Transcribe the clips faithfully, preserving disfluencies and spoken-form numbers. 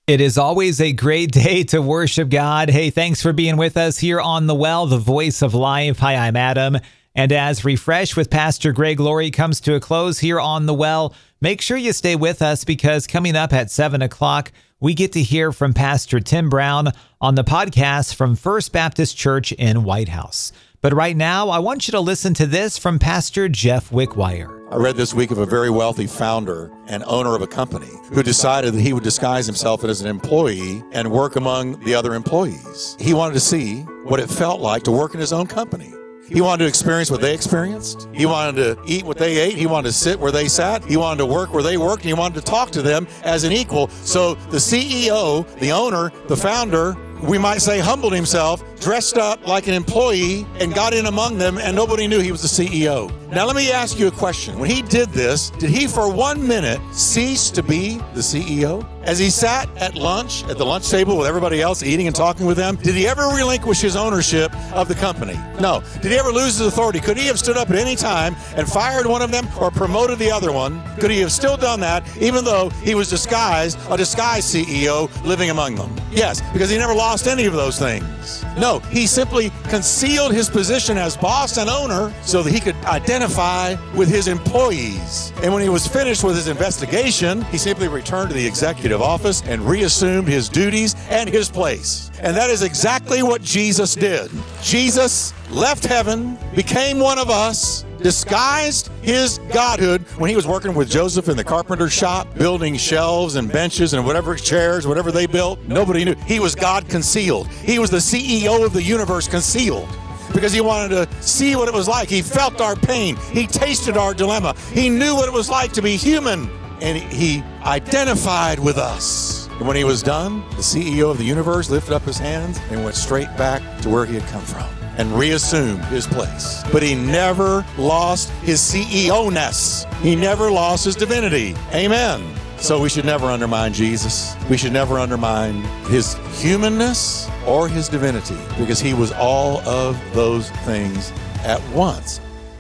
It is always a great day to worship God. Hey, thanks for being with us here on The Well, the voice of life. Hi, I'm Adam. And as Refresh with Pastor Greg Laurie comes to a close here on The Well, make sure you stay with us because coming up at seven o'clock, we get to hear from Pastor Tim Brown on the podcast from First Baptist Church in White House. But right now, I want you to listen to this from Pastor Jeff Wickwire. I read this week of a very wealthy founder and owner of a company who decided that he would disguise himself as an employee and work among the other employees. He wanted to see what it felt like to work in his own company. He wanted to experience what they experienced. He wanted to eat what they ate. He wanted to sit where they sat. He wanted to work where they worked. And he wanted to talk to them as an equal. So the C E O, the owner, the founder, we might say humbled himself, dressed up like an employee, and got in among them, and nobody knew he was the C E O. Now, let me ask you a question. When he did this, did he for one minute cease to be the C E O? As he sat at lunch, at the lunch table with everybody else eating and talking with them, did he ever relinquish his ownership of the company? No. Did he ever lose his authority? Could he have stood up at any time and fired one of them or promoted the other one? Could he have still done that even though he was disguised, a disguised C E O living among them? Yes, because he never lost any of those things. No, he simply concealed his position as boss and owner so that he could identify with his employees. And when he was finished with his investigation, he simply returned to the executive office and reassumed his duties and his place. And that is exactly what Jesus did. Jesus left heaven, became one of us, disguised his godhood when he was working with Joseph in the carpenter shop, building shelves and benches and whatever chairs, whatever they built. Nobody knew. He was God concealed. He was the C E O of the universe concealed because he wanted to see what it was like. He felt our pain. He tasted our dilemma. He knew what it was like to be human, and he identified with us. And when he was done, the C E O of the universe lifted up his hands and went straight back to where he had come from and reassumed his place. But he never lost his C E O-ness. He never lost his divinity. Amen. So we should never undermine Jesus. We should never undermine his humanness or his divinity because he was all of those things at once.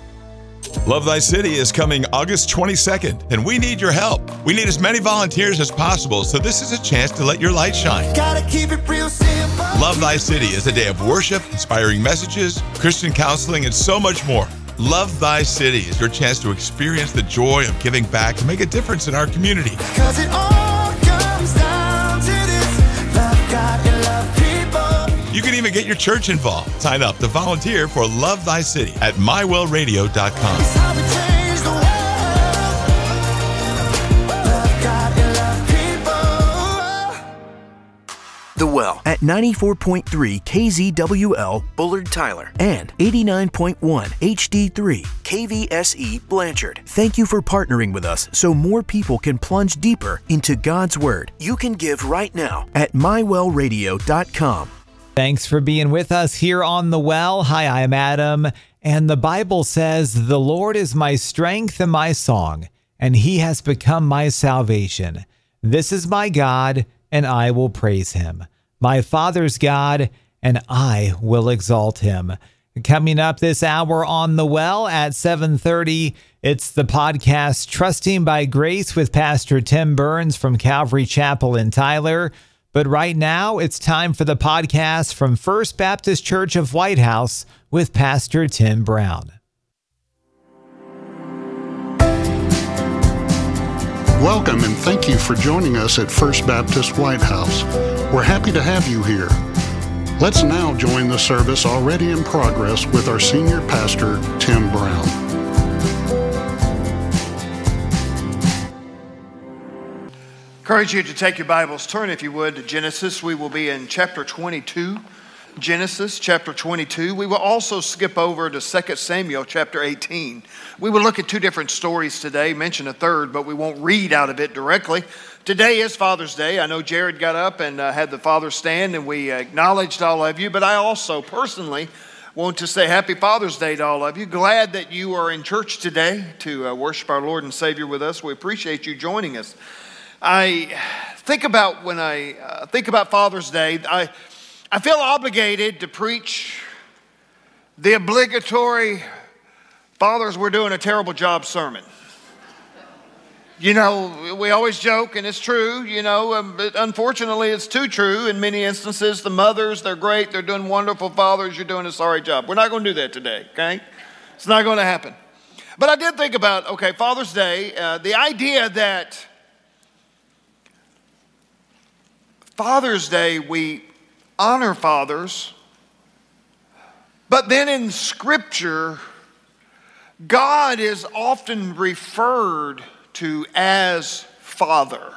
Love Thy City is coming August twenty-second, and we need your help. We need as many volunteers as possible, so this is a chance to let your light shine. Gotta keep it real simple. Love Thy City is a day of worship, inspiring messages, Christian counseling, and so much more. Love Thy City is your chance to experience the joy of giving back to make a difference in our community. Cause it all comes down to this. Love God and love people. You can even get your church involved. Sign up to volunteer for Love Thy City at my well radio dot com. It's how we change the world. Love God and love people. The Well at ninety-four point three K Z W L Bullard Tyler and eighty-nine point one H D three K V S E Blanchard. Thank you for partnering with us so more people can plunge deeper into God's Word. You can give right now at my well radio dot com. Thanks for being with us here on The Well. Hi, I'm Adam. And the Bible says, "The Lord is my strength and my song, and he has become my salvation. This is my God, and I will praise him. My Father's God, and I will exalt him." Coming up this hour on The Well at seven thirty, it's the podcast Trusting by Grace with Pastor Tim Burns from Calvary Chapel in Tyler. But right now, it's time for the podcast from First Baptist Church of White House with Pastor Tim Brown. Welcome and thank you for joining us at First Baptist White House. We're happy to have you here. Let's now join the service already in progress with our senior pastor, Tim Brown. Encourage you to take your Bibles, turn if you would to Genesis. We will be in chapter twenty-two. Genesis chapter twenty-two. We will also skip over to Second Samuel chapter eighteen. We will look at two different stories today, mention a third, but we won't read out of it directly. Today is Father's Day. I know Jared got up and uh, had the Father stand, and we acknowledged all of you, but I also personally want to say happy Father's Day to all of you. Glad that you are in church today to uh, worship our Lord and Savior with us. We appreciate you joining us. I think about when I uh, think about Father's Day, I I feel obligated to preach the obligatory "Fathers, we're doing a terrible job" sermon. You know, we always joke, and it's true, you know, um, but unfortunately it's too true in many instances. The mothers, they're great, they're doing wonderful. Fathers, you're doing a sorry job. We're not going to do that today, okay? It's not going to happen. But I did think about, okay, Father's Day, uh, the idea that Father's Day, we honor fathers, but then in Scripture, God is often referred to as Father.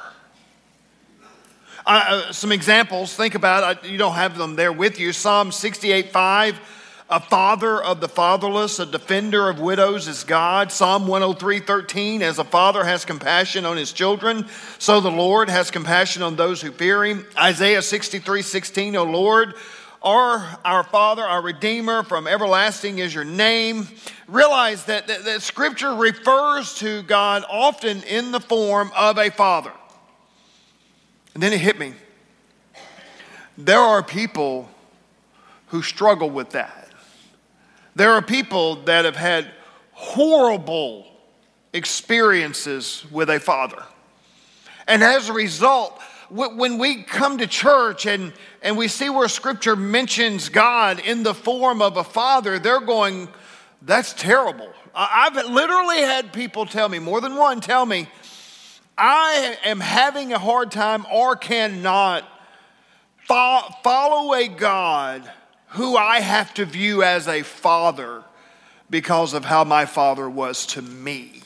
Uh, some examples, think about it. You don't have them there with you. Psalm sixty-eight five, a father of the fatherless, a defender of widows is God. Psalm one oh three thirteen, as a father has compassion on his children, so the Lord has compassion on those who fear him. Isaiah sixty-three sixteen, O Lord, are our Father, our Redeemer, from everlasting is your name. Realize that, that, that Scripture refers to God often in the form of a father. And then it hit me. There are people who struggle with that. There are people that have had horrible experiences with a father. And as a result, when we come to church and, and we see where Scripture mentions God in the form of a father, they're going, that's terrible. I've literally had people tell me, more than one tell me, I am having a hard time or cannot fo- follow a God who I have to view as a father because of how my father was to me.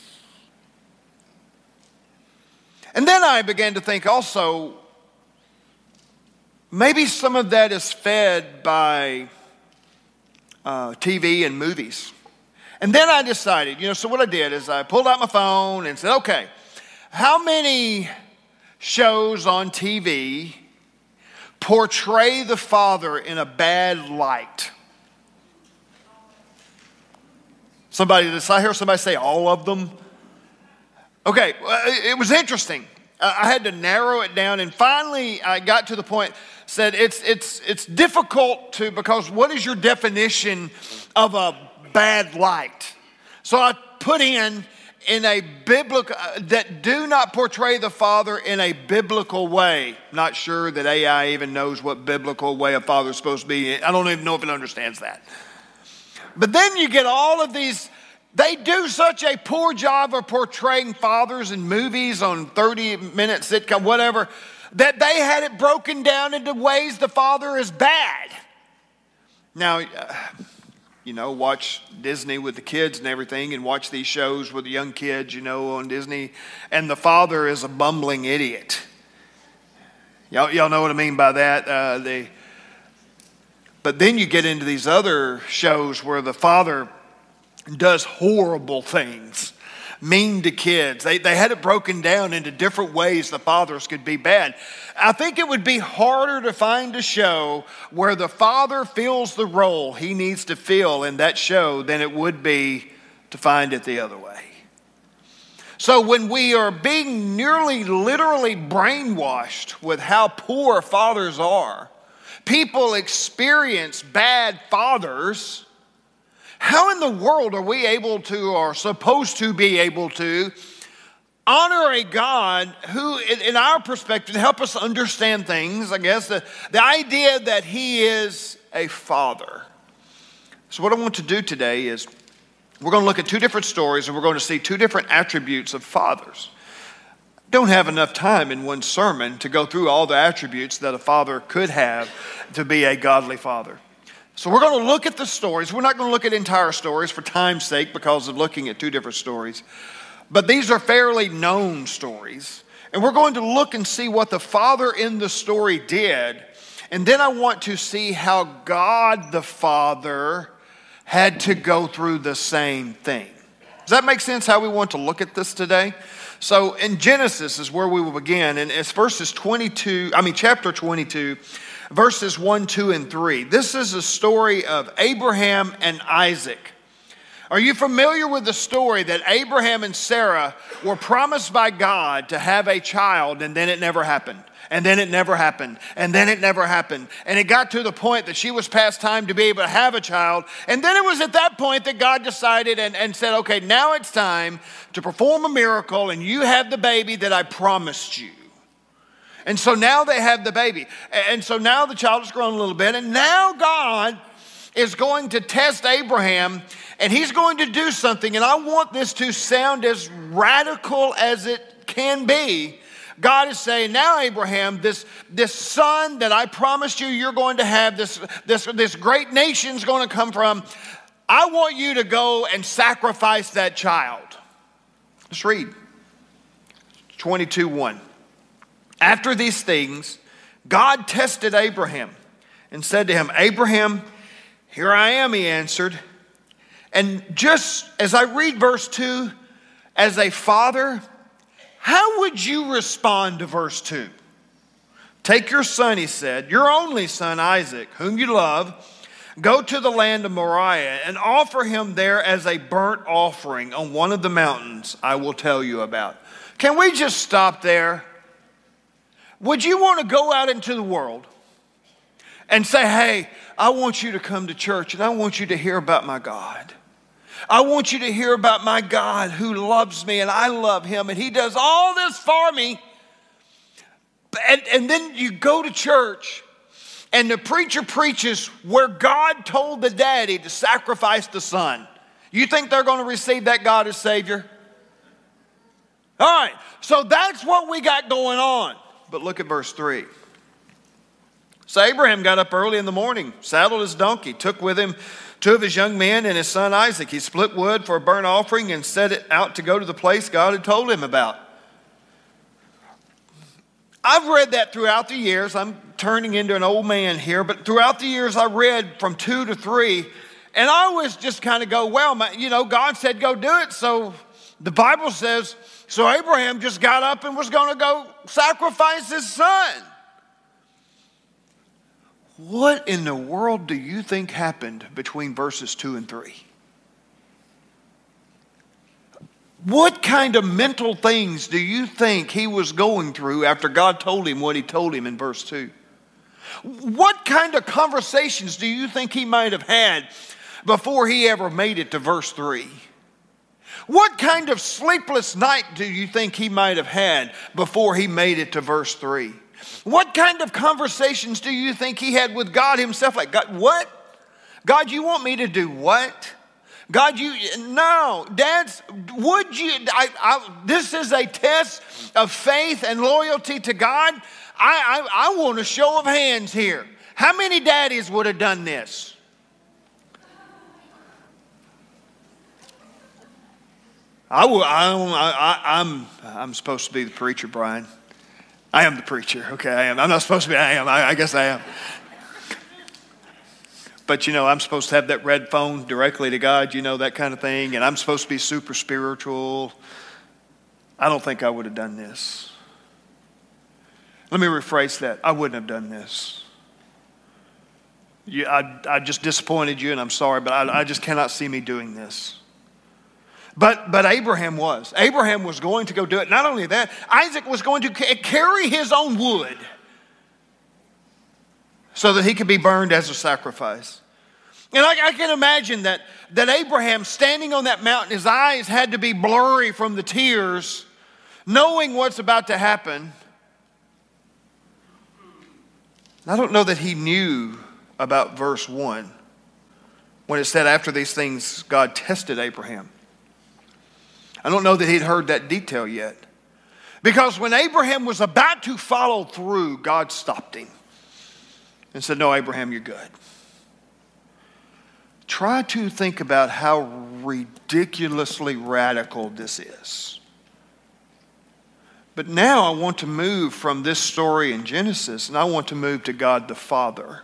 And then I began to think also, maybe some of that is fed by uh, T V and movies. And then I decided, you know, so what I did is I pulled out my phone and said, okay, how many shows on T V portray the father in a bad light? Somebody, did I hear somebody say all of them? Okay, it was interesting. I had to narrow it down, and finally I got to the point, said it's it's it's difficult to, because what is your definition of a bad light? So I put in, in a biblical, that do not portray the father in a biblical way. Not sure that A I even knows what biblical way a father is supposed to be. I don't even know if it understands that. But then you get all of these. They do such a poor job of portraying fathers in movies on thirty minute sitcom, whatever, that they had it broken down into ways the father is bad. Now, uh, you know, watch Disney with the kids and everything, and watch these shows with the young kids, you know, on Disney, and the father is a bumbling idiot. Y'all, y'all know what I mean by that? Uh, they, but then you get into these other shows where the father does horrible things, mean to kids. They, they had it broken down into different ways the fathers could be bad. I think it would be harder to find a show where the father fills the role he needs to fill in that show than it would be to find it the other way. So when we are being nearly literally brainwashed with how poor fathers are, people experience bad fathers. How in the world are we able to, or supposed to be able to, honor a God who, in our perspective, help us understand things, I guess, the, the idea that he is a father. So what I want to do today is we're going to look at two different stories, and we're going to see two different attributes of fathers. Don't have enough time in one sermon to go through all the attributes that a father could have to be a godly father. So we're going to look at the stories. We're not going to look at entire stories for time's sake because of looking at two different stories. But these are fairly known stories. And we're going to look and see what the father in the story did. And then I want to see how God the Father had to go through the same thing. Does that make sense how we want to look at this today? So in Genesis is where we will begin. And it's verses twenty-two, I mean chapter twenty-two. Verses one, two, and three. This is a story of Abraham and Isaac. Are you familiar with the story that Abraham and Sarah were promised by God to have a child, and then it never happened? And then it never happened. And then it never happened. And it got to the point that she was past time to be able to have a child. And then it was at that point that God decided and, and said, okay, now it's time to perform a miracle, and you have the baby that I promised you. And so now they have the baby. And so now the child has grown a little bit. And now God is going to test Abraham, and he's going to do something. And I want this to sound as radical as it can be. God is saying, now Abraham, this, this son that I promised you you're going to have, this, this, this great nation's going to come from, I want you to go and sacrifice that child. Let's read twenty-two one. After these things, God tested Abraham and said to him, Abraham, here I am, he answered. And just as I read verse two, as a father, how would you respond to verse two? Take your son, he said, your only son Isaac, whom you love, go to the land of Moriah and offer him there as a burnt offering on one of the mountains I will tell you about. Can we just stop there? Would you want to go out into the world and say, hey, I want you to come to church and I want you to hear about my God. I want you to hear about my God who loves me and I love him and he does all this for me. And, and then you go to church and the preacher preaches where God told the daddy to sacrifice the son. You think they're going to receive that God as Savior? All right, so that's what we got going on. But look at verse three. So Abraham got up early in the morning, saddled his donkey, took with him two of his young men and his son Isaac. He split wood for a burnt offering and set it out to go to the place God had told him about. I've read that throughout the years. I'm turning into an old man here, but throughout the years I read from two to three, and I always just kind of go, well, my, you know, God said go do it, so the Bible says, so Abraham just got up and was going to go sacrifice his son. What in the world do you think happened between verses two and three? What kind of mental things do you think he was going through after God told him what he told him in verse two? What kind of conversations do you think he might have had before he ever made it to verse three? What kind of sleepless night do you think he might have had before he made it to verse three? What kind of conversations do you think he had with God himself? Like, God, what? God, you want me to do what? God, you, no, Dads, would you, I, I, this is a test of faith and loyalty to God. I, I, I want a show of hands here. How many daddies would have done this? I will, I, I, I'm, I'm supposed to be the preacher, Brian. I am the preacher. Okay, I am. I'm not supposed to be. I am. I, I guess I am. But, you know, I'm supposed to have that red phone directly to God, you know, that kind of thing. And I'm supposed to be super spiritual. I don't think I would have done this. Let me rephrase that. I wouldn't have done this. You, I, I just disappointed you, and I'm sorry, but I, I just cannot see me doing this. But, but Abraham was. Abraham was going to go do it. Not only that, Isaac was going to ca- carry his own wood so that he could be burned as a sacrifice. And I, I can imagine that, that Abraham standing on that mountain, his eyes had to be blurry from the tears, knowing what's about to happen. I don't know that he knew about verse one when it said after these things God tested Abraham. I don't know that he'd heard that detail yet. Because when Abraham was about to follow through, God stopped him and said, no, Abraham, you're good. Try to think about how ridiculously radical this is. But now I want to move from this story in Genesis, and I want to move to God the Father.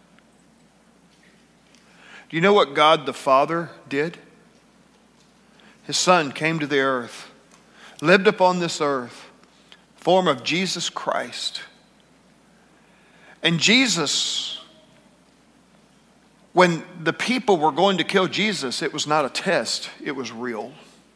Do you know what God the Father did? His Son came to the earth, lived upon this earth, form of Jesus Christ. And Jesus when the people were going to kill Jesus, it was not a test, it was real.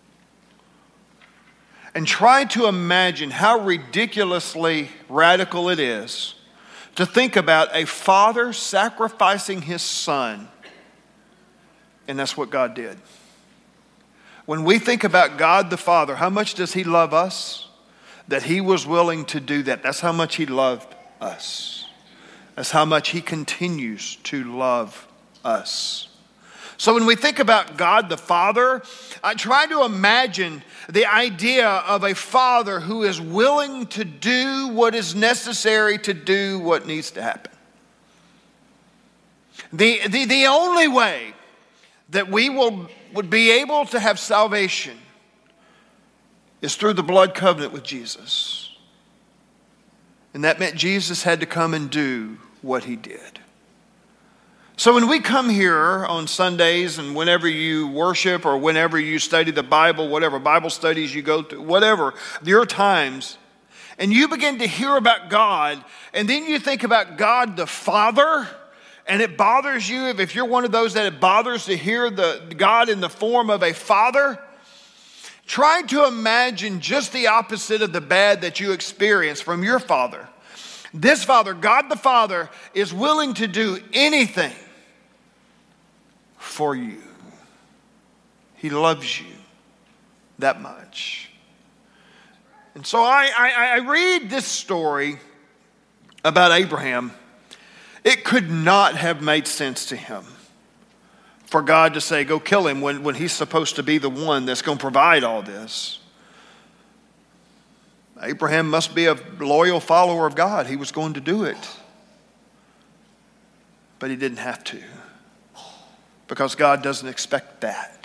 And try to imagine how ridiculously radical it is to think about a father sacrificing his son. And that's what God did. When we think about God the Father, how much does he love us? That he was willing to do that. That's how much he loved us. That's how much he continues to love us. So when we think about God the Father, I try to imagine the idea of a father who is willing to do what is necessary to do what needs to happen. The, the, the only way that we will, would be able to have salvation is through the blood covenant with Jesus. And that meant Jesus had to come and do what he did. So when we come here on Sundays and whenever you worship or whenever you study the Bible, whatever Bible studies you go to, whatever, your times, and you begin to hear about God, and then you think about God the Father, and it bothers you, if, if you're one of those that it bothers to hear the God in the form of a father, try to imagine just the opposite of the bad that you experience from your father. This Father, God the Father, is willing to do anything for you. He loves you that much. And so I, I, I read this story about Abraham. It could not have made sense to him for God to say, go kill him when, when he's supposed to be the one that's going to provide all this. Abraham must be a loyal follower of God. He was going to do it. But he didn't have to. Because God doesn't expect that.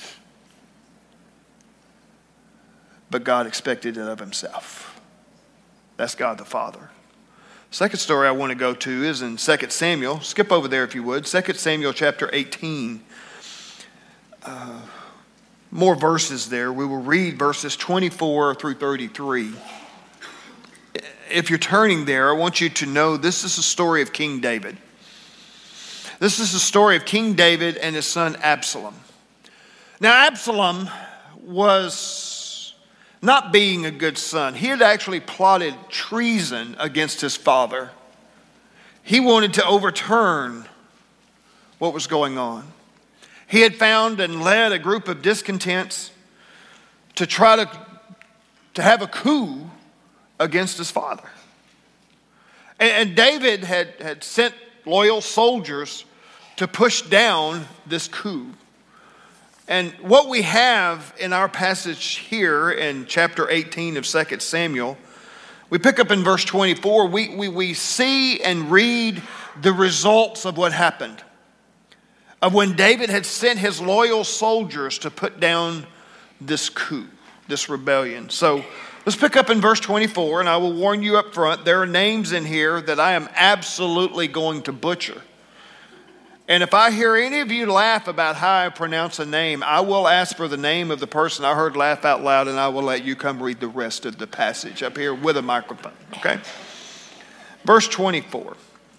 But God expected it of himself. That's God the Father. Second story I want to go to is in Second Samuel. Skip over there if you would. Second Samuel chapter eighteen. Uh, more verses there. We will read verses twenty-four through thirty-three. If you're turning there, I want you to know this is the story of King David. This is the story of King David and his son Absalom. Now Absalom was not being a good son. He had actually plotted treason against his father. He wanted to overturn what was going on. He had found and led a group of discontents to try to, to have a coup against his father. And, and David had, had sent loyal soldiers to push down this coup. And what we have in our passage here in chapter eighteen of Second Samuel, we pick up in verse twenty-four, we, we, we see and read the results of what happened. Of when David had sent his loyal soldiers to put down this coup, this rebellion. So let's pick up in verse twenty-four, and I will warn you up front, there are names in here that I am absolutely going to butcher. And if I hear any of you laugh about how I pronounce a name, I will ask for the name of the person I heard laugh out loud, and I will let you come read the rest of the passage up here with a microphone, okay? Verse twenty-four.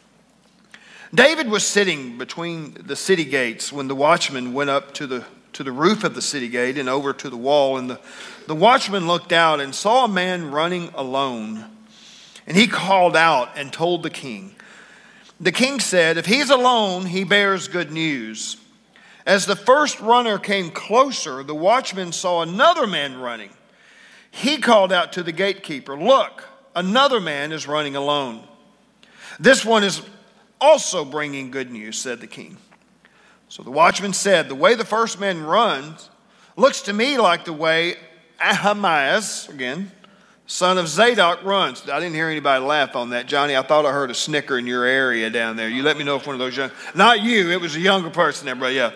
David was sitting between the city gates when the watchman went up to the, to the roof of the city gate and over to the wall, and the, the watchman looked out and saw a man running alone. And he called out and told the king. The king said, if he's alone, he bears good news. As the first runner came closer, the watchman saw another man running. He called out to the gatekeeper, look, another man is running alone. This one is also bringing good news, said the king. So the watchman said, the way the first man runs looks to me like the way Ahimaaz, again, son of Zadok, runs. I didn't hear anybody laugh on that. Johnny, I thought I heard a snicker in your area down there. You let me know if one of those young, not you, it was a younger person there, bro, yeah.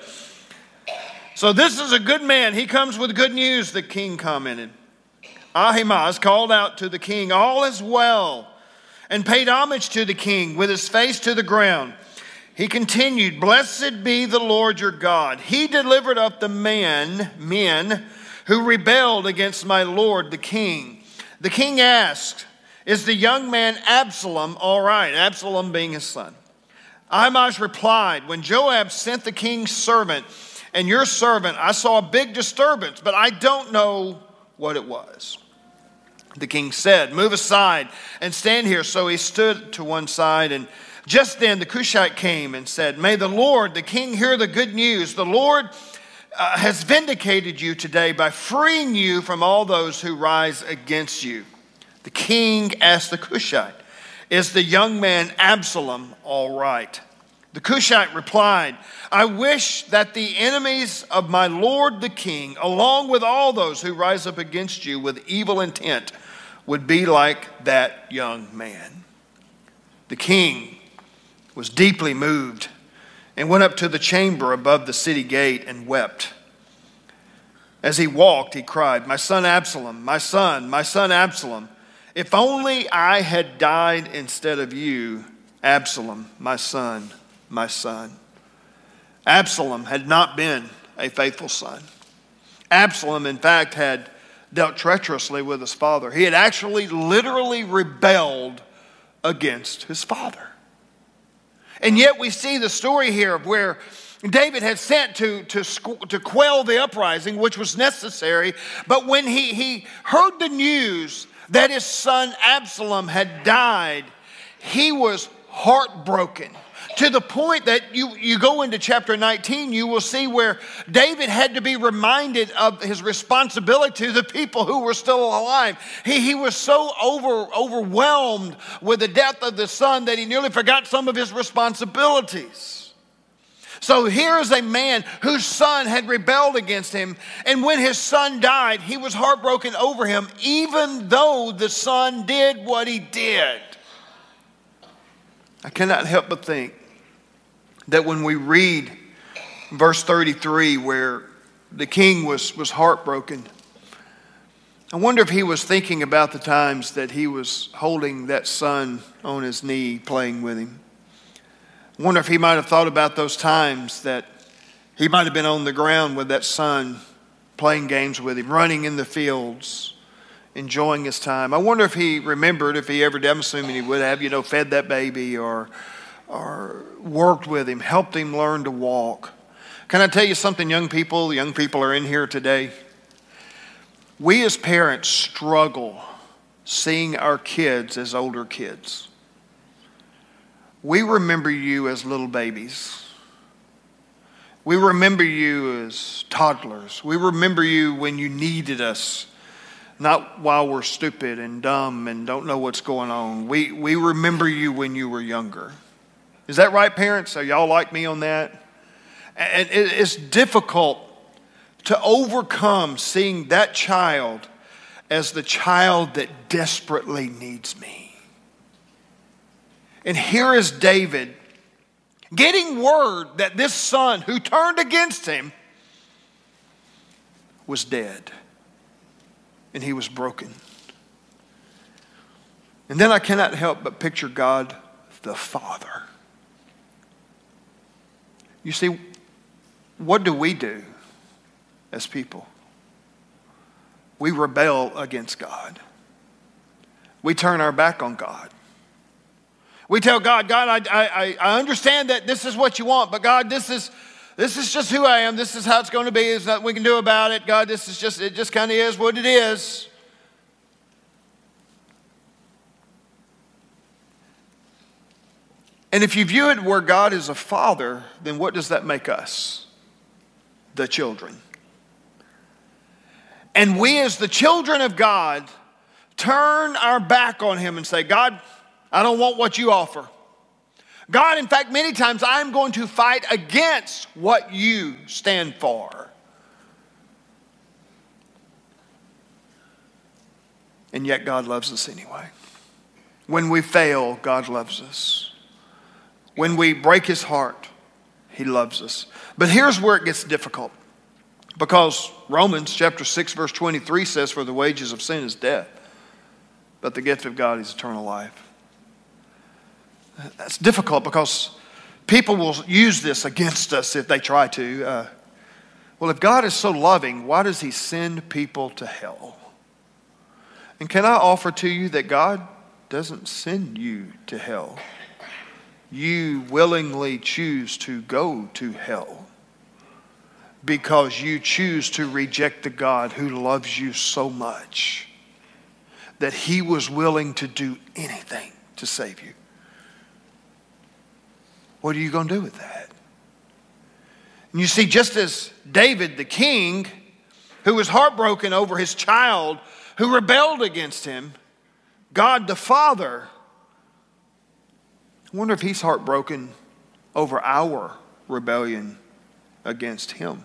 So this is a good man. He comes with good news, the king commented. Ahimaaz called out to the king, all is well, and paid homage to the king with his face to the ground. He continued, blessed be the Lord your God. He delivered up the man, men who rebelled against my lord, the king. The king asked, is the young man Absalom all right? Absalom being his son. Ahimaaz replied, when Joab sent the king's servant and your servant, I saw a big disturbance, but I don't know what it was. The king said, move aside and stand here. So he stood to one side, and just then the Cushite came and said, may the Lord, the king, hear the good news. The Lord uh, has vindicated you today by freeing you from all those who rise against you. The king asked the Cushite, is the young man Absalom all right? The Cushite replied, I wish that the enemies of my lord the king, along with all those who rise up against you with evil intent, would be like that young man. The king was deeply moved and went up to the chamber above the city gate and wept. As he walked, he cried, my son Absalom, my son, my son Absalom, if only I had died instead of you, Absalom, my son, my son. Absalom had not been a faithful son. Absalom, in fact, had dealt treacherously with his father. He had actually literally rebelled against his father. And yet we see the story here of where David had sent to, to, to quell the uprising, which was necessary. But when he, he heard the news that his son Absalom had died, he was heartbroken. To the point that you, you go into chapter nineteen, you will see where David had to be reminded of his responsibility to the people who were still alive. He, he was so over, overwhelmed with the death of the son that he nearly forgot some of his responsibilities. So here is a man whose son had rebelled against him, and when his son died, he was heartbroken over him, even though the son did what he did. I cannot help but think that when we read verse thirty-three, where the king was, was heartbroken, I wonder if he was thinking about the times that he was holding that son on his knee, playing with him. I wonder if he might have thought about those times that he might have been on the ground with that son, playing games with him, running in the fields, enjoying his time. I wonder if he remembered, if he ever did, I'm assuming he would have, you know, fed that baby or, or worked with him, helped him learn to walk. Can I tell you something, young people? Young people are in here today. We as parents struggle seeing our kids as older kids. We remember you as little babies. We remember you as toddlers. We remember you when you needed us, not while we're stupid and dumb and don't know what's going on. We, we remember you when you were younger. Is that right, parents? Are y'all like me on that? And it, it's difficult to overcome seeing that child as the child that desperately needs me. And here is David getting word that this son who turned against him was dead. And he was broken. And then I cannot help but picture God the Father. You see, what do we do as people? We rebel against God. We turn our back on God. We tell God, God, I, I, I understand that this is what you want, but God, this is, this is just who I am. This is how it's going to be. There's nothing we can do about it. God, this is just, it just kind of is what it is. And if you view it where God is a father, then what does that make us? The children. And we as the children of God turn our back on him and say, God, I don't want what you offer. God, in fact, many times I'm going to fight against what you stand for. And yet God loves us anyway. When we fail, God loves us. When we break his heart, he loves us. But here's where it gets difficult. Because Romans chapter six verse twenty-three says, for the wages of sin is death, but the gift of God is eternal life. That's difficult because people will use this against us if they try to. Uh, well, if God is so loving, why does he send people to hell? And can I offer to you that God doesn't send you to hell. you willingly choose to go to hell because you choose to reject the God who loves you so much that he was willing to do anything to save you. What are you going to do with that? And you see, just as David the king, who was heartbroken over his child who rebelled against him, God the Father, I wonder if he's heartbroken over our rebellion against him.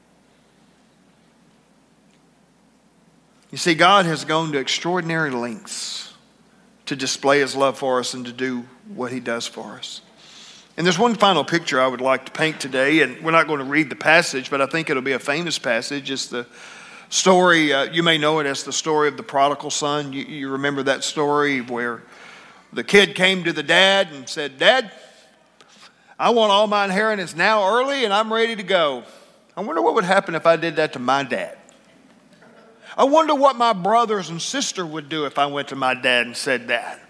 You see, God has gone to extraordinary lengths to display his love for us and to do what he does for us. And there's one final picture I would like to paint today, and we're not going to read the passage, but I think it'll be a famous passage. It's the story, uh, you may know it as the story of the prodigal son. You, you remember that story where the kid came to the dad and said, "Dad, I want all my inheritance now early and I'm ready to go." I wonder what would happen if I did that to my dad. I wonder what my brothers and sister would do if I went to my dad and said that.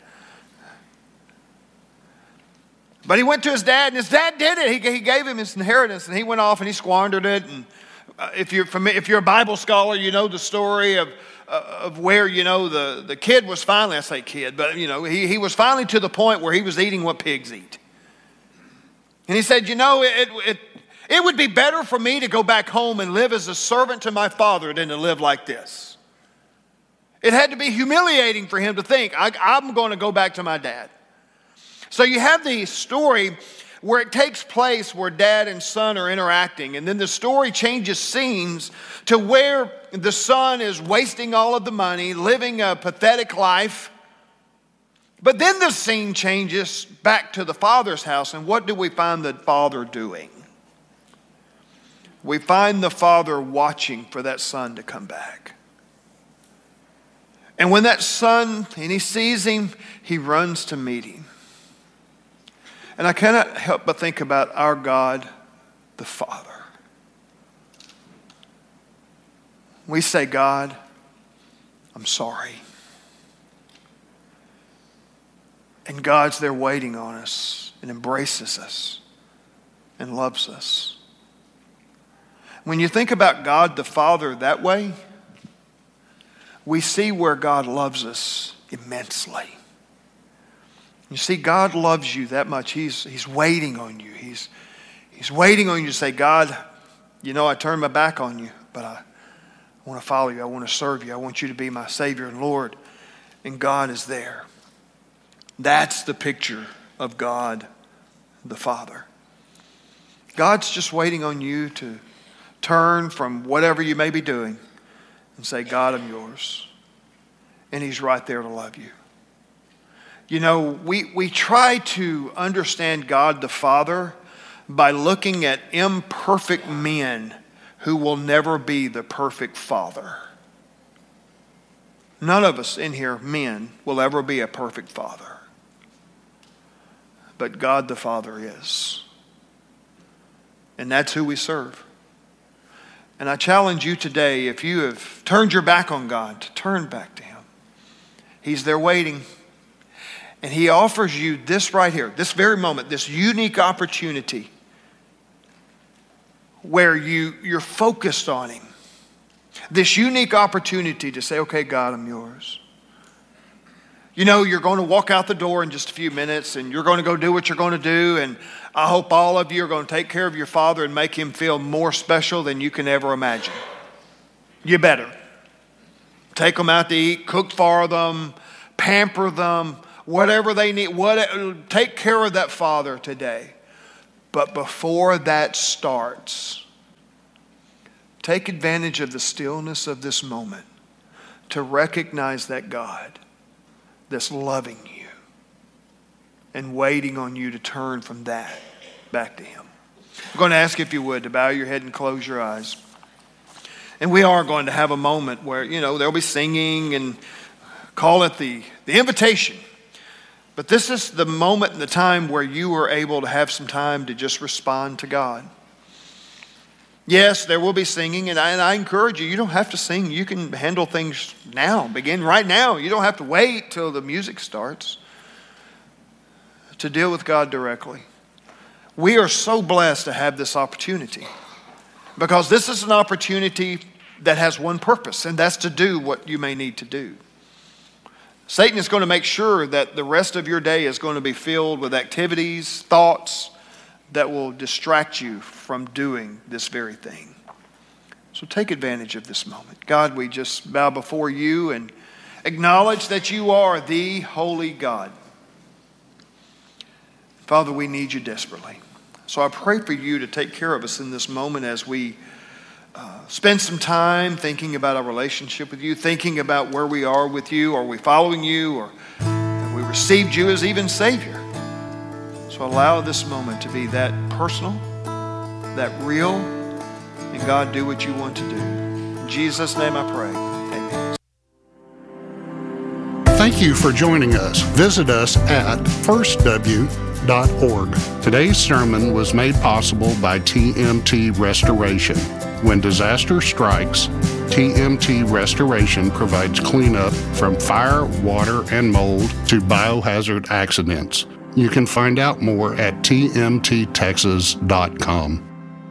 But he went to his dad, and his dad did it. He, he gave him his inheritance, and he went off and he squandered it. And uh, if you're from, if you're a Bible scholar, you know the story of uh, of where, you know, the, the kid was finally, I say kid, but, you know, he, he was finally to the point where he was eating what pigs eat. And he said, you know, it, it, it would be better for me to go back home and live as a servant to my father than to live like this. It had to be humiliating for him to think, I, I'm going to go back to my dad. So you have the story where it takes place where dad and son are interacting, and then the story changes scenes to where the son is wasting all of the money, living a pathetic life. But then the scene changes back to the father's house, and what do we find the father doing? We find the father watching for that son to come back. And when that son, and he sees him, he runs to meet him. And I cannot help but think about our God, the Father. We say, God, I'm sorry. And God's there waiting on us and embraces us and loves us. When you think about God, the Father, that way, we see where God loves us immensely. You see, God loves you that much. He's, he's waiting on you. He's, he's waiting on you to say, God, you know, I turned my back on you, but I, I want to follow you. I want to serve you. I want you to be my Savior and Lord. And God is there. That's the picture of God, the Father. God's just waiting on you to turn from whatever you may be doing and say, God, I'm yours. And he's right there to love you. You know, we, we try to understand God the Father by looking at imperfect men who will never be the perfect father. None of us in here, men, will ever be a perfect father. But God the Father is. And that's who we serve. And I challenge you today, if you have turned your back on God, to turn back to him. He's there waiting. And he offers you this right here, this very moment, this unique opportunity where you, you're focused on him. This unique opportunity to say, okay, God, I'm yours. You know, you're going to walk out the door in just a few minutes and you're going to go do what you're going to do. And I hope all of you are going to take care of your father and make him feel more special than you can ever imagine. You better. Take them out to eat, cook for them, pamper them, whatever they need. What, take care of that father today. But before that starts, take advantage of the stillness of this moment to recognize that God that's loving you and waiting on you to turn from that back to him. I'm going to ask if you would to bow your head and close your eyes. And we are going to have a moment where, you know, there'll be singing and call it the, the invitation. But this is the moment and the time where you are able to have some time to just respond to God. Yes, there will be singing, and I, and I encourage you, you don't have to sing. You can handle things now. Begin right now. You don't have to wait till the music starts. to deal with God directly. We are so blessed to have this opportunity because this is an opportunity that has one purpose, and that's to do what you may need to do. Satan is going to make sure that the rest of your day is going to be filled with activities, thoughts that will distract you from doing this very thing. So take advantage of this moment. God, we just bow before you and acknowledge that you are the holy God. Father, we need you desperately. So I pray for you to take care of us in this moment as we uh, spend some time thinking about our relationship with you, thinking about where we are with you. Are we following you, or have we received you as even Savior? So allow this moment to be that personal, that real, and God, do what you want to do. In Jesus' name I pray. Amen. Thank you for joining us. Visit us at first w dot org. Today's sermon was made possible by T M T Restoration. When disaster strikes, T M T Restoration provides cleanup from fire, water, and mold to biohazard accidents. You can find out more at t m t texas dot com.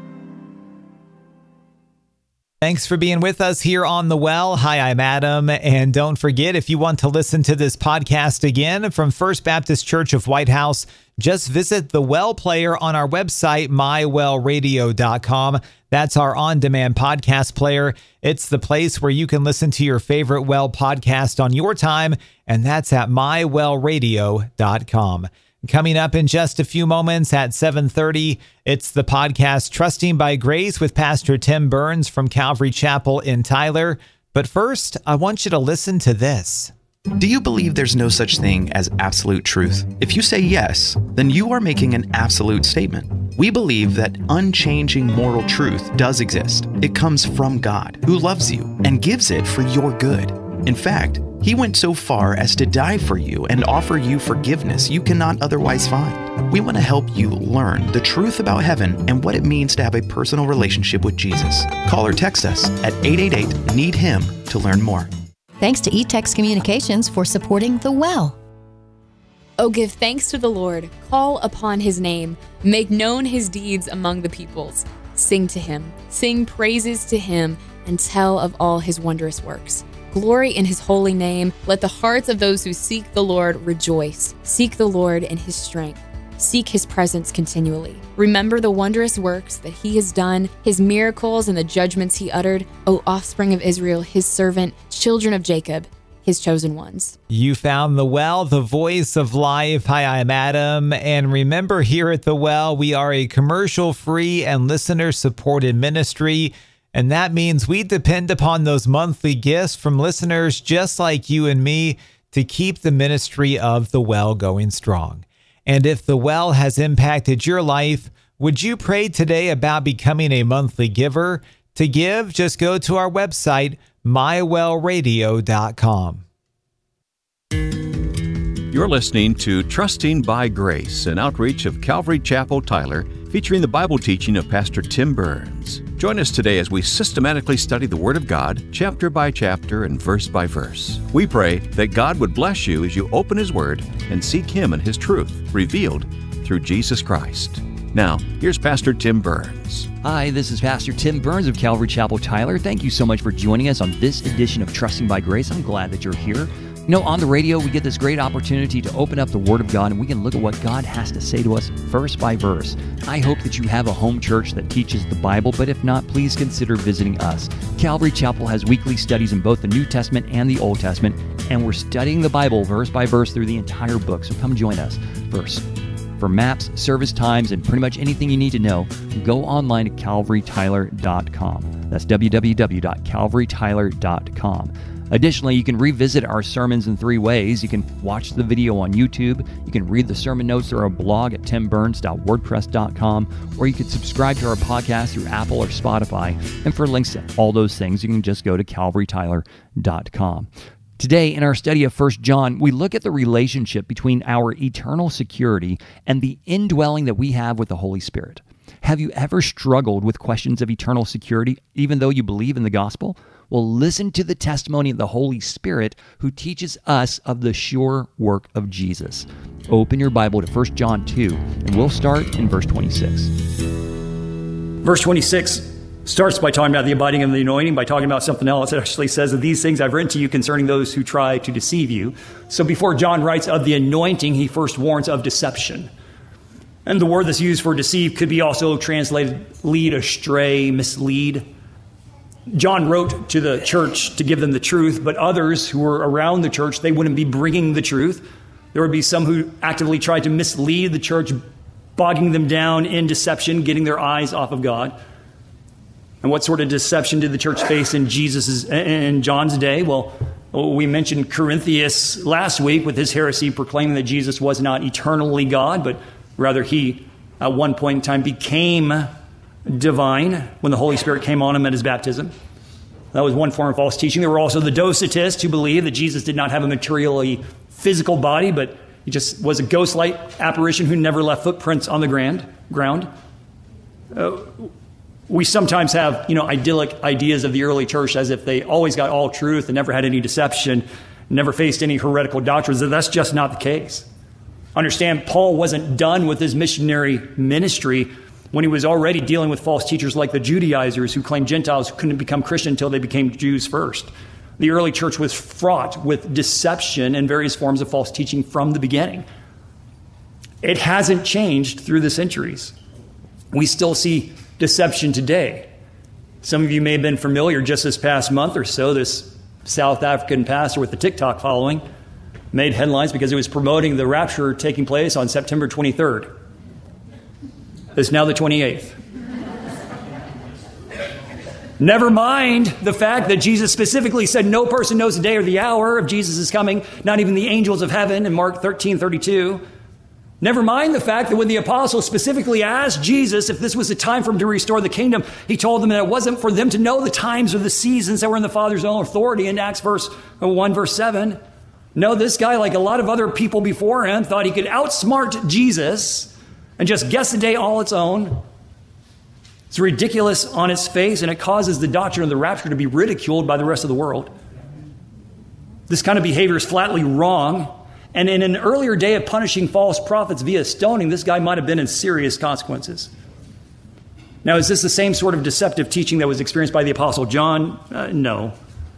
Thanks for being with us here on The Well. Hi, I'm Adam. And don't forget, if you want to listen to this podcast again from First Baptist Church of White House, just visit the Well player on our website, my well radio dot com. That's our on-demand podcast player. It's the place where you can listen to your favorite Well podcast on your time, and that's at my well radio dot com. Coming up in just a few moments at seven thirty, it's the podcast Trusting by Grace with Pastor Tim Burns from Calvary Chapel in Tyler. But first, I want you to listen to this. Do you believe there's no such thing as absolute truth? If you say yes, then you are making an absolute statement. We believe that unchanging moral truth does exist. It comes from God, who loves you and gives it for your good. In fact, He went so far as to die for you and offer you forgiveness you cannot otherwise find. We want to help you learn the truth about heaven and what it means to have a personal relationship with Jesus. Call or text us at eight eight eight, need him to learn more. Thanks to eText Communications for supporting The Well. Oh, give thanks to the Lord, call upon His name, make known His deeds among the peoples. Sing to Him, sing praises to Him, and tell of all His wondrous works. Glory in His holy name. Let the hearts of those who seek the Lord rejoice. Seek the Lord in His strength. Seek His presence continually. Remember the wondrous works that He has done, His miracles and the judgments He uttered, O offspring of Israel, His servant, children of Jacob, His chosen ones. You found The Well, the voice of life. Hi, I'm Adam. And remember, here at The Well, we are a commercial-free and listener-supported ministry. And that means we depend upon those monthly gifts from listeners just like you and me to keep the ministry of The Well going strong. And if The Well has impacted your life, would you pray today about becoming a monthly giver? To give, just go to our website, my well radio dot com. You're listening to Trusting by Grace, an outreach of Calvary Chapel, Tyler, featuring the Bible teaching of Pastor Tim Burns. Join us today as we systematically study the Word of God, chapter by chapter and verse by verse. We pray that God would bless you as you open His Word and seek Him and His truth revealed through Jesus Christ. Now, here's Pastor Tim Burns. Hi, this is Pastor Tim Burns of Calvary Chapel, Tyler. Thank you so much for joining us on this edition of Trusting by Grace. I'm glad that you're here. You know, on the radio, we get this great opportunity to open up the Word of God, and we can look at what God has to say to us verse by verse. I hope that you have a home church that teaches the Bible, but if not, please consider visiting us. Calvary Chapel has weekly studies in both the New Testament and the Old Testament, and we're studying the Bible verse by verse through the entire book, so come join us. First, for maps, service times, and pretty much anything you need to know, go online to calvary tyler dot com. That's w w w dot calvary tyler dot com. Additionally, you can revisit our sermons in three ways. You can watch the video on YouTube, you can read the sermon notes through our blog at tim burns dot wordpress dot com, or you can subscribe to our podcast through Apple or Spotify. And for links to all those things, you can just go to calvary tyler dot com. Today, in our study of First John, we look at the relationship between our eternal security and the indwelling that we have with the Holy Spirit. Have you ever struggled with questions of eternal security, even though you believe in the gospel? Well, listen to the testimony of the Holy Spirit who teaches us of the sure work of Jesus. Open your Bible to First John two, and we'll start in verse twenty-six. Verse twenty-six starts by talking about the abiding of the anointing, by talking about something else. It actually says that these things I've written to you concerning those who try to deceive you. So before John writes of the anointing, he first warns of deception. And the word that's used for deceive could be also translated lead astray, mislead. John wrote to the church to give them the truth, but others who were around the church, they wouldn't be bringing the truth. There would be some who actively tried to mislead the church, bogging them down in deception, getting their eyes off of God. And what sort of deception did the church face in Jesus's in John's day? Well, we mentioned Corinthius last week with his heresy proclaiming that Jesus was not eternally God, but rather he at one point in time became divine when the Holy Spirit came on him at his baptism. That was one form of false teaching. There were also the Docetists who believed that Jesus did not have a materially physical body, but he just was a ghost-like apparition who never left footprints on the ground. ground. Uh, We sometimes have, you know, idyllic ideas of the early church as if they always got all truth and never had any deception, never faced any heretical doctrines. That's just not the case. Understand, Paul wasn't done with his missionary ministry when he was already dealing with false teachers like the Judaizers who claimed Gentiles couldn't become Christian until they became Jews first. The early church was fraught with deception and various forms of false teaching from the beginning. It hasn't changed through the centuries. We still see deception today. Some of you may have been familiar just this past month or so. This South African pastor with the TikTok following made headlines because he was promoting the rapture taking place on September twenty-third. It's now the twenty-eighth. Never mind the fact that Jesus specifically said no person knows the day or the hour of Jesus' coming, not even the angels of heaven in Mark thirteen thirty-two. Never mind the fact that when the apostles specifically asked Jesus if this was the time for him to restore the kingdom, he told them that it wasn't for them to know the times or the seasons that were in the Father's own authority in Acts verse one, verse seven. No, this guy, like a lot of other people before him, thought he could outsmart Jesus and just guess the day all its own. It's ridiculous on its face, and it causes the doctrine of the rapture to be ridiculed by the rest of the world. This kind of behavior is flatly wrong. And in an earlier day of punishing false prophets via stoning, this guy might have been in serious consequences. Now, is this the same sort of deceptive teaching that was experienced by the Apostle John? Uh, no.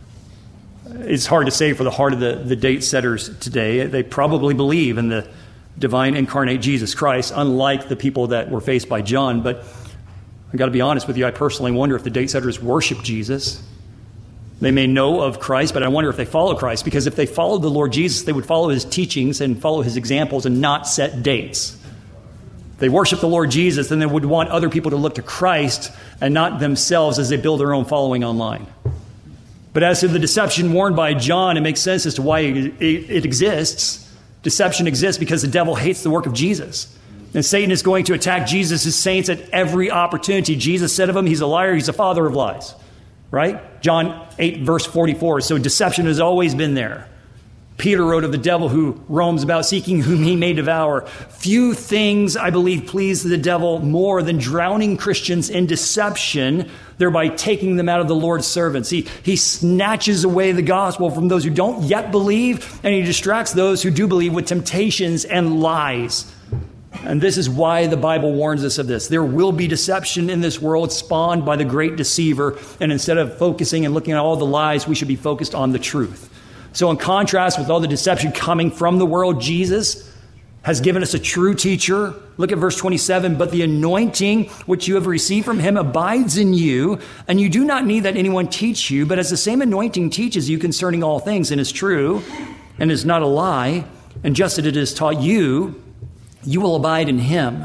It's hard to say for the heart of the, the date setters today. They probably believe in the divine incarnate Jesus Christ, unlike the people that were faced by John. But I got to be honest with you, I personally wonder if the date setters worship Jesus. They may know of Christ, but I wonder if they follow Christ, because if they followed the Lord Jesus, they would follow his teachings and follow his examples and not set dates. If they worship the Lord Jesus, then they would want other people to look to Christ and not themselves as they build their own following online. But as to the deception warned by John, it makes sense as to why it, it, it exists. Deception exists because the devil hates the work of Jesus. And Satan is going to attack Jesus' saints at every opportunity. Jesus said of him, he's a liar, he's a father of lies. Right? John eight, verse forty-four. So deception has always been there. Peter wrote of the devil who roams about seeking whom he may devour. Few things, I believe, please the devil more than drowning Christians in deception, thereby taking them out of the Lord's servants. He, he snatches away the gospel from those who don't yet believe, and he distracts those who do believe with temptations and lies. And this is why the Bible warns us of this. There will be deception in this world spawned by the great deceiver. And instead of focusing and looking at all the lies, we should be focused on the truth. So in contrast with all the deception coming from the world, Jesus has given us a true teacher. Look at verse twenty-seven. But the anointing which you have received from him abides in you, and you do not need that anyone teach you. But as the same anointing teaches you concerning all things, and is true, and is not a lie, and just as it is taught you, you will abide in him.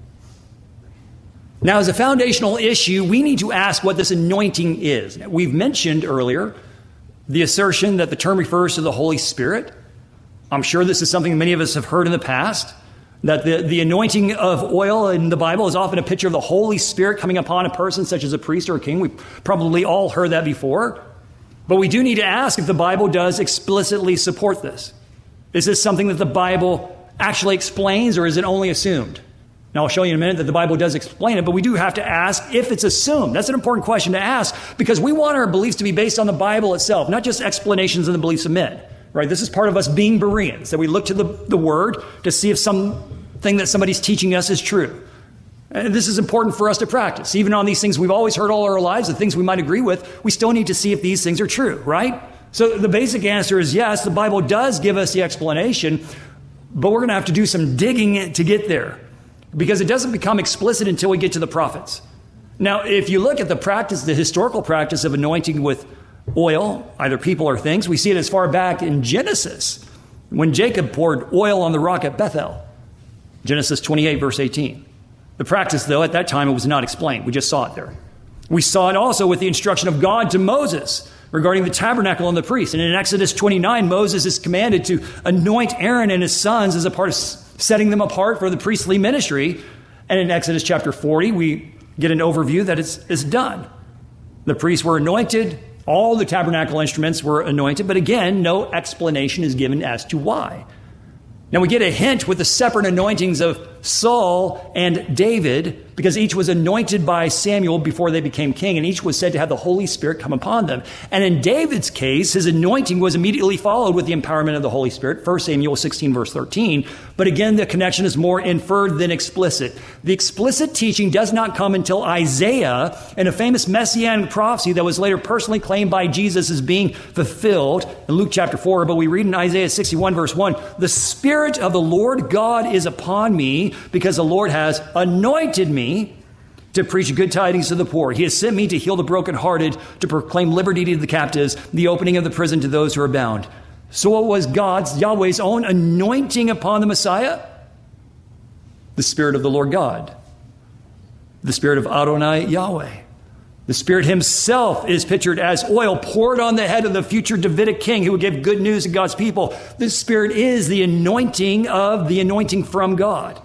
Now, as a foundational issue, we need to ask what this anointing is. We've mentioned earlier the assertion that the term refers to the Holy Spirit. I'm sure this is something many of us have heard in the past, that the, the anointing of oil in the Bible is often a picture of the Holy Spirit coming upon a person, such as a priest or a king. We've probably all heard that before. But we do need to ask if the Bible does explicitly support this. Is this something that the Bible actually explains, or is it only assumed? Now, I'll show you in a minute that the Bible does explain it, but we do have to ask if it's assumed. That's an important question to ask because we want our beliefs to be based on the Bible itself, not just explanations of the beliefs of men, right? This is part of us being Bereans, that we look to the, the Word to see if something that somebody's teaching us is true. And this is important for us to practice. Even on these things we've always heard all our lives, the things we might agree with, we still need to see if these things are true, right? So the basic answer is yes, the Bible does give us the explanation, but we're going to have to do some digging to get there because it doesn't become explicit until we get to the prophets. Now, if you look at the practice, the historical practice of anointing with oil, either people or things, we see it as far back in Genesis when Jacob poured oil on the rock at Bethel. Genesis twenty-eight, verse eighteen. The practice, though, at that time, it was not explained. We just saw it there. We saw it also with the instruction of God to Moses regarding the tabernacle and the priest. And in Exodus twenty-nine, Moses is commanded to anoint Aaron and his sons as a part of setting them apart for the priestly ministry. And in Exodus chapter forty, we get an overview that it's, it's done. The priests were anointed. All the tabernacle instruments were anointed. But again, no explanation is given as to why. Now we get a hint with the separate anointings of Saul and David because each was anointed by Samuel before they became king, and each was said to have the Holy Spirit come upon them. And in David's case, his anointing was immediately followed with the empowerment of the Holy Spirit, First Samuel sixteen, verse thirteen. But again, the connection is more inferred than explicit. The explicit teaching does not come until Isaiah in a famous messianic prophecy that was later personally claimed by Jesus as being fulfilled in Luke chapter four. But we read in Isaiah sixty-one, verse one, "The Spirit of the Lord God is upon me because the Lord has anointed me to preach good tidings to the poor. He has sent me to heal the brokenhearted, to proclaim liberty to the captives, the opening of the prison to those who are bound." So what was God's, Yahweh's own anointing upon the Messiah? The Spirit of the Lord God. The Spirit of Adonai Yahweh. The Spirit himself is pictured as oil poured on the head of the future Davidic king who would give good news to God's people. The Spirit is the anointing of the anointing from God.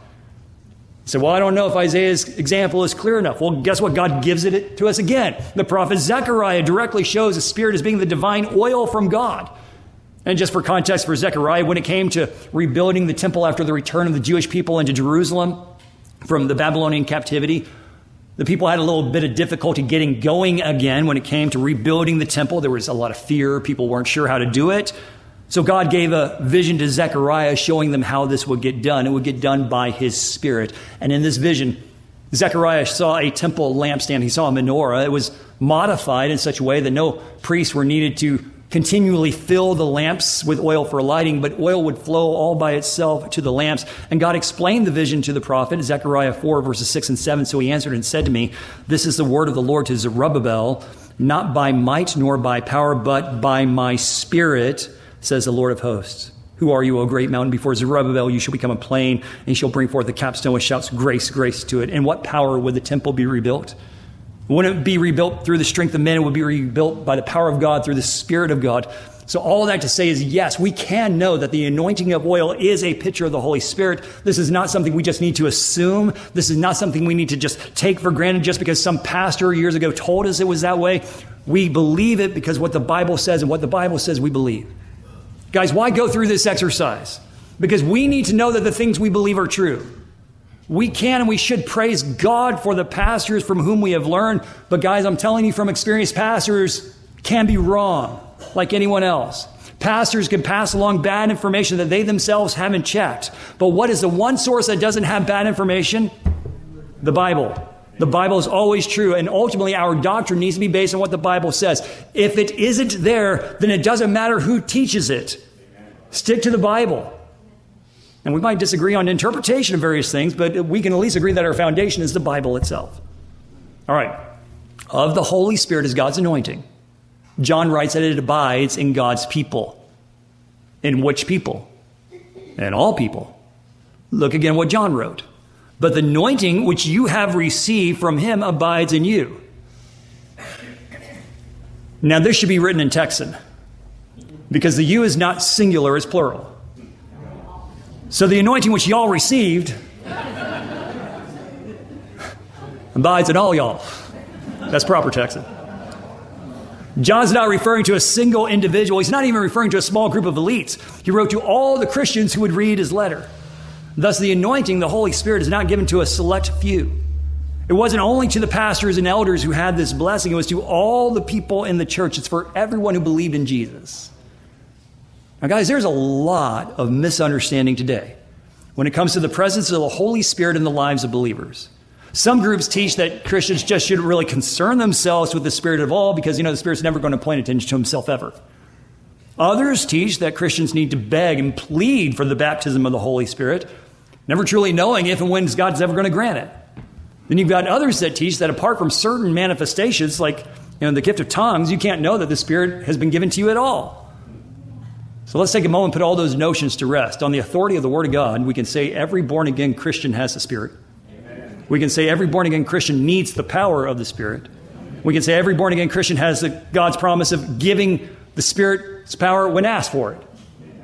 So, well, I don't know if Isaiah's example is clear enough. Well, guess what? God gives it to us again. The prophet Zechariah directly shows the Spirit as being the divine oil from God. And just for context for Zechariah, when it came to rebuilding the temple after the return of the Jewish people into Jerusalem from the Babylonian captivity, the people had a little bit of difficulty getting going again when it came to rebuilding the temple. There was a lot of fear. People weren't sure how to do it. So God gave a vision to Zechariah showing them how this would get done. It would get done by his Spirit. And in this vision, Zechariah saw a temple lampstand. He saw a menorah. It was modified in such a way that no priests were needed to continually fill the lamps with oil for lighting, but oil would flow all by itself to the lamps. And God explained the vision to the prophet, Zechariah four, verses six and seven. So he answered and said to me, "This is the word of the Lord to Zerubbabel, not by might nor by power, but by my Spirit, says the Lord of hosts. Who are you, O great mountain? Before Zerubbabel you shall become a plain, and he shall bring forth the capstone with shouts, grace, grace to it." And what power would the temple be rebuilt? Wouldn't it be rebuilt through the strength of men? It would be rebuilt by the power of God, through the Spirit of God. So all that to say is, yes, we can know that the anointing of oil is a picture of the Holy Spirit. This is not something we just need to assume. This is not something we need to just take for granted just because some pastor years ago told us it was that way. We believe it because what the Bible says, and what the Bible says we believe. Guys, why go through this exercise? Because we need to know that the things we believe are true. We can and we should praise God for the pastors from whom we have learned. But guys, I'm telling you from experience, pastors can be wrong like anyone else. Pastors can pass along bad information that they themselves haven't checked. But what is the one source that doesn't have bad information? The Bible. The Bible is always true. And ultimately, our doctrine needs to be based on what the Bible says. If it isn't there, then it doesn't matter who teaches it. Stick to the Bible. And we might disagree on interpretation of various things, but we can at least agree that our foundation is the Bible itself. All right. Of the Holy Spirit is God's anointing. John writes that it abides in God's people. In which people? In all people. Look again what John wrote. But the anointing which you have received from him abides in you. Now this should be written in Texan, because the you is not singular, it's plural. So the anointing which y'all received abides in all y'all. That's proper Texan. John's not referring to a single individual. He's not even referring to a small group of elites. He wrote to all the Christians who would read his letter. Thus, the anointing, the Holy Spirit, is not given to a select few. It wasn't only to the pastors and elders who had this blessing. It was to all the people in the church. It's for everyone who believed in Jesus. Now, guys, there's a lot of misunderstanding today when it comes to the presence of the Holy Spirit in the lives of believers. Some groups teach that Christians just shouldn't really concern themselves with the Spirit at all because, you know, the Spirit's never going to point attention to himself ever. Others teach that Christians need to beg and plead for the baptism of the Holy Spirit, never truly knowing if and when God's ever going to grant it. Then you've got others that teach that apart from certain manifestations, like, you know, the gift of tongues, you can't know that the Spirit has been given to you at all. So let's take a moment and put all those notions to rest. On the authority of the Word of God, we can say every born-again Christian has the Spirit. Amen. We can say every born-again Christian needs the power of the Spirit. We can say every born-again Christian has the, God's promise of giving the Spirit's power when asked for it.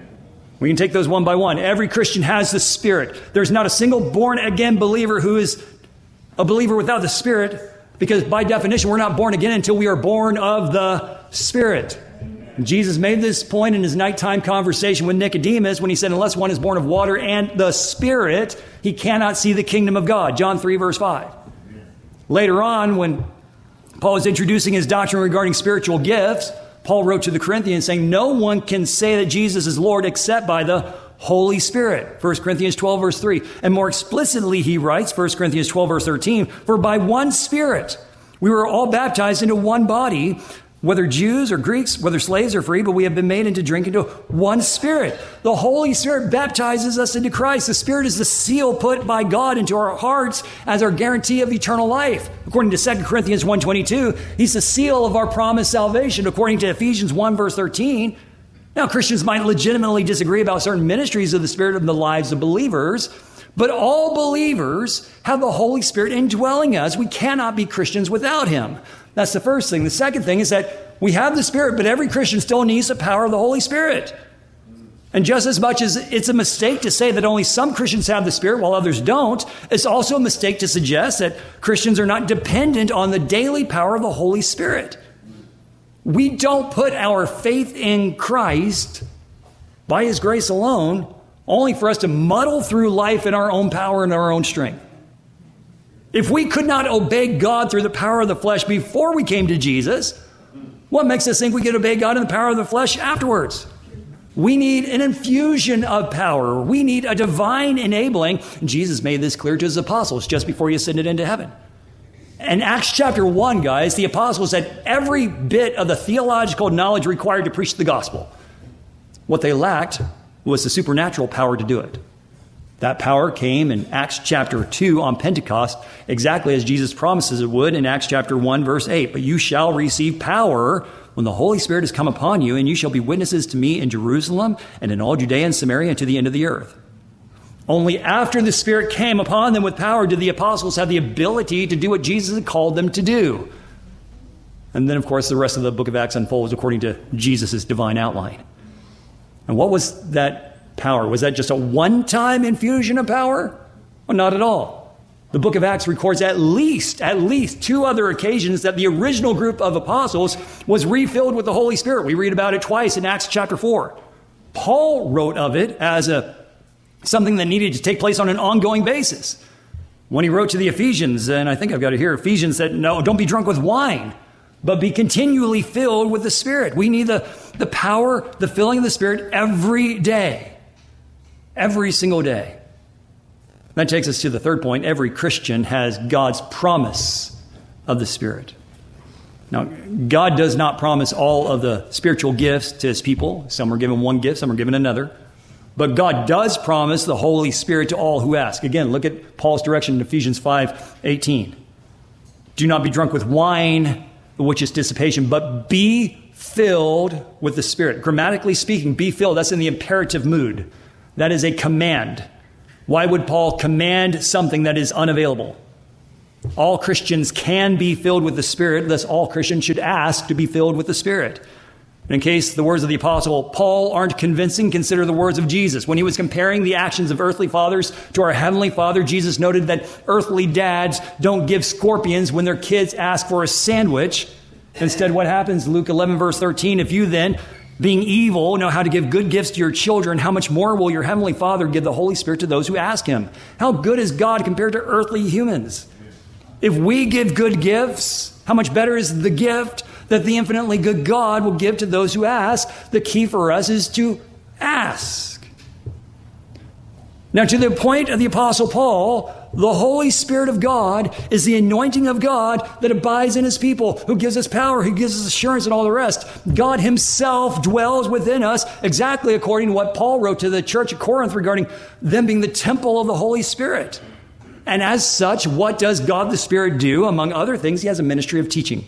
We can take those one by one. Every Christian has the Spirit. There's not a single born-again believer who is a believer without the Spirit, because by definition, we're not born again until we are born of the Spirit. Jesus made this point in his nighttime conversation with Nicodemus when he said, unless one is born of water and the Spirit, he cannot see the kingdom of God. John three, verse five. Later on, when Paul was introducing his doctrine regarding spiritual gifts, Paul wrote to the Corinthians saying, no one can say that Jesus is Lord except by the Holy Spirit. First Corinthians twelve, verse three. And more explicitly, he writes, First Corinthians twelve, verse thirteen, for by one Spirit we were all baptized into one body, whether Jews or Greeks, whether slaves or free, but we have been made into drink into one Spirit. The Holy Spirit baptizes us into Christ. The Spirit is the seal put by God into our hearts as our guarantee of eternal life. According to Second Corinthians one twenty-two, he's the seal of our promised salvation. According to Ephesians one, verse thirteen, now, Christians might legitimately disagree about certain ministries of the Spirit in the lives of believers, but all believers have the Holy Spirit indwelling us. We cannot be Christians without him. That's the first thing. The second thing is that we have the Spirit, but every Christian still needs the power of the Holy Spirit. And just as much as it's a mistake to say that only some Christians have the Spirit while others don't, it's also a mistake to suggest that Christians are not dependent on the daily power of the Holy Spirit. We don't put our faith in Christ by his grace alone, only for us to muddle through life in our own power and our own strength. If we could not obey God through the power of the flesh before we came to Jesus, what makes us think we could obey God in the power of the flesh afterwards? We need an infusion of power. We need a divine enabling. Jesus made this clear to his apostles just before he ascended into heaven. In Acts chapter one, guys, the apostles had every bit of the theological knowledge required to preach the gospel. What they lacked was the supernatural power to do it. That power came in Acts chapter two on Pentecost, exactly as Jesus promises it would in Acts chapter one, verse eight. But you shall receive power when the Holy Spirit has come upon you, and you shall be witnesses to me in Jerusalem and in all Judea and Samaria and to the end of the earth. Only after the Spirit came upon them with power did the apostles have the ability to do what Jesus had called them to do. And then, of course, the rest of the book of Acts unfolds according to Jesus' divine outline. And what was that power? Was that just a one-time infusion of power? Well, not at all. The book of Acts records at least, at least two other occasions that the original group of apostles was refilled with the Holy Spirit. We read about it twice in Acts chapter four. Paul wrote of it as a something that needed to take place on an ongoing basis. When he wrote to the Ephesians, and I think I've got it here, Ephesians said, no, don't be drunk with wine, but be continually filled with the Spirit. We need the, the power, the filling of the Spirit every day. Every single day. That takes us to the third point. Every Christian has God's promise of the Spirit. Now, God does not promise all of the spiritual gifts to his people. Some are given one gift, some are given another. But God does promise the Holy Spirit to all who ask. Again, look at Paul's direction in Ephesians five eighteen. Do not be drunk with wine, which is dissipation, but be filled with the Spirit. Grammatically speaking, be filled. That's in the imperative mood. That is a command. Why would Paul command something that is unavailable? All Christians can be filled with the Spirit, thus all Christians should ask to be filled with the Spirit. In case the words of the Apostle Paul aren't convincing, consider the words of Jesus. When he was comparing the actions of earthly fathers to our Heavenly Father, Jesus noted that earthly dads don't give scorpions when their kids ask for a sandwich. Instead, what happens? Luke eleven, verse thirteen, if you then, being evil, know how to give good gifts to your children, how much more will your heavenly Father give the Holy Spirit to those who ask him? How good is God compared to earthly humans? If we give good gifts, how much better is the gift that the infinitely good God will give to those who ask? The key for us is to ask. Now, to the point of the Apostle Paul, the Holy Spirit of God is the anointing of God that abides in his people, who gives us power, who gives us assurance, and all the rest. God himself dwells within us, exactly according to what Paul wrote to the church at Corinth regarding them being the temple of the Holy Spirit. And as such, what does God the Spirit do? Among other things, he has a ministry of teaching.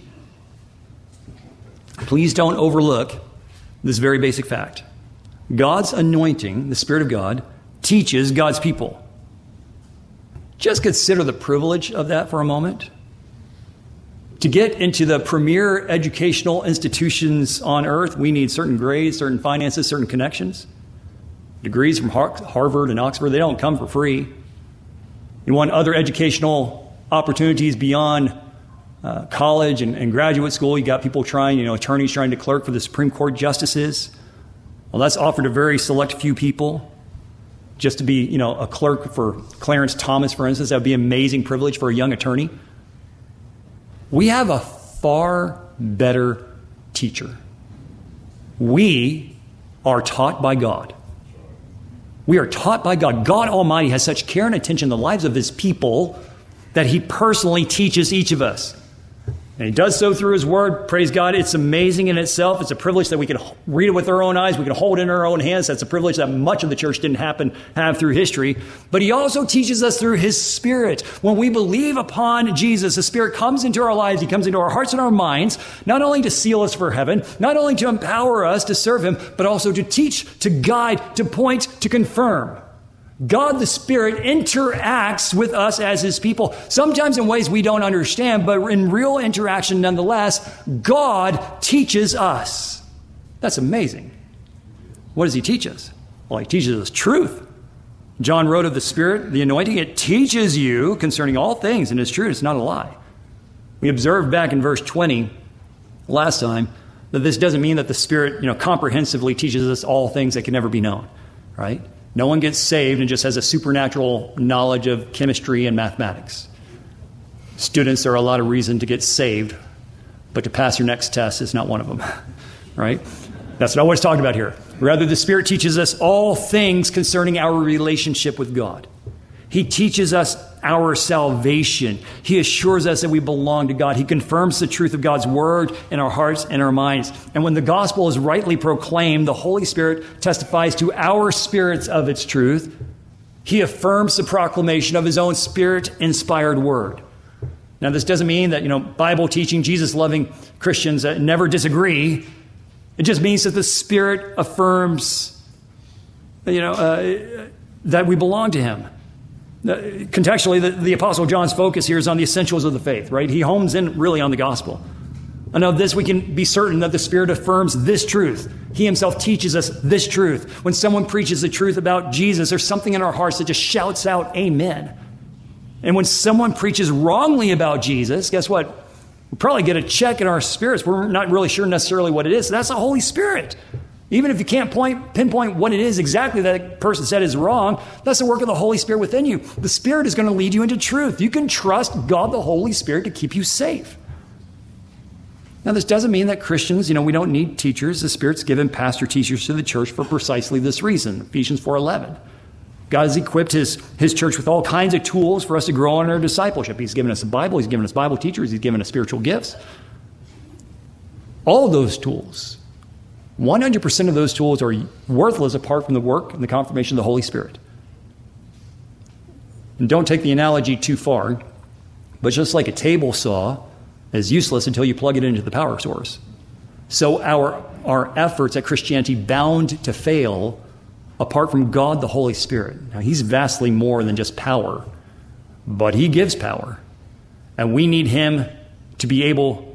Please don't overlook this very basic fact. God's anointing, the Spirit of God, teaches God's people. Just consider the privilege of that for a moment. To get into the premier educational institutions on earth, we need certain grades, certain finances, certain connections. Degrees from Harvard and Oxford, they don't come for free. You want other educational opportunities beyond uh, college and, and graduate school. You got people trying, you know, attorneys trying to clerk for the Supreme Court justices. Well, that's offered to very select few people. Just to be, you know, a clerk for Clarence Thomas, for instance, that would be an amazing privilege for a young attorney. We have a far better teacher. We are taught by God. We are taught by God. God Almighty has such care and attention in the lives of his people that he personally teaches each of us. And he does so through his word. Praise God. It's amazing in itself. It's a privilege that we can read it with our own eyes. We can hold it in our own hands. That's a privilege that much of the church didn't happen have through history. But he also teaches us through his Spirit. When we believe upon Jesus, the Spirit comes into our lives. He comes into our hearts and our minds, not only to seal us for heaven, not only to empower us to serve him, but also to teach, to guide, to point, to confirm. God the Spirit interacts with us as his people, sometimes in ways we don't understand, but in real interaction nonetheless. God teaches us. That's amazing. What does he teach us? Well, he teaches us truth. John wrote of the Spirit, the anointing, it teaches you concerning all things, and it's true, it's not a lie. We observed back in verse twenty last time that this doesn't mean that the Spirit, you know, comprehensively teaches us all things that can never be known, right? No one gets saved and just has a supernatural knowledge of chemistry and mathematics. Students, there are a lot of reasons to get saved, but to pass your next test is not one of them, right? That's not what it's talking about here. Rather, the Spirit teaches us all things concerning our relationship with God. He teaches us our salvation. He assures us that we belong to God. He confirms the truth of God's word in our hearts and our minds. And when the gospel is rightly proclaimed, the Holy Spirit testifies to our spirits of its truth. He affirms the proclamation of his own Spirit-inspired word. Now, this doesn't mean that, you know, Bible teaching, Jesus-loving Christians uh, never disagree. It just means that the Spirit affirms, you know, uh, that we belong to him. Contextually, the, the Apostle John's focus here is on the essentials of the faith, right? He homes in really on the gospel. And of this, we can be certain that the Spirit affirms this truth. He himself teaches us this truth. When someone preaches the truth about Jesus, there's something in our hearts that just shouts out, amen. And when someone preaches wrongly about Jesus, guess what? We probably get a check in our spirits. We're not really sure necessarily what it is. So that's the Holy Spirit. Even if you can't point, pinpoint what it is exactly that person said is wrong, that's the work of the Holy Spirit within you. The Spirit is going to lead you into truth. You can trust God, the Holy Spirit, to keep you safe. Now, this doesn't mean that Christians, you know, we don't need teachers. The Spirit's given pastor teachers to the church for precisely this reason. Ephesians four eleven. God has equipped his, his church with all kinds of tools for us to grow in our discipleship. He's given us a Bible. He's given us Bible teachers. He's given us spiritual gifts. All those tools, one hundred percent of those tools are worthless apart from the work and the confirmation of the Holy Spirit. And don't take the analogy too far, but just like a table saw is useless until you plug it into the power source. So our, our efforts at Christianity bound to fail apart from God, the Holy Spirit. Now, he's vastly more than just power, but he gives power. And we need him to be able